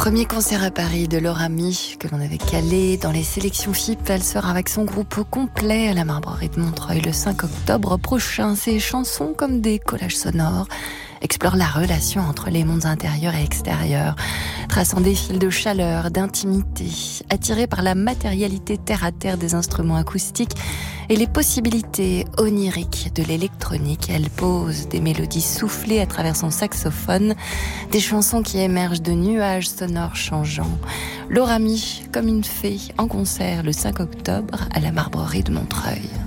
Premier concert à Paris de Laura Mi, que l'on avait calé dans les sélections FIP. Elle sera avec son groupe au complet à la Marbrerie de Montreuil le 5 octobre prochain. Ses chansons, comme des collages sonores, explorent la relation entre les mondes intérieurs et extérieurs, traçant des fils de chaleur, d'intimité, attirée par la matérialité terre-à-terre des instruments acoustiques et les possibilités oniriques de l'électronique. Elle pose des mélodies soufflées à travers son saxophone, des chansons qui émergent de nuages sonores changeants. Laura Mi, comme une fée, en concert le 5 octobre à la Marbrerie de Montreuil.